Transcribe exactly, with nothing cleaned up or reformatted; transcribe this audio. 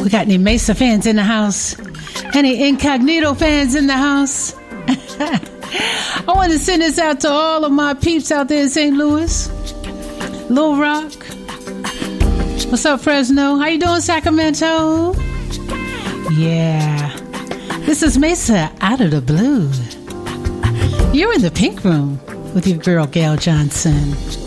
We got any Mesa fans in the house? Any Incognito fans in the house? I want to send this out to all of my peeps out there in Saint Louis, Little Rock. What's up, Fresno? How you doing, Sacramento? Yeah. This is Mesa Out of the Blue. You're in the Pink Room with your girl, Gail Johnson.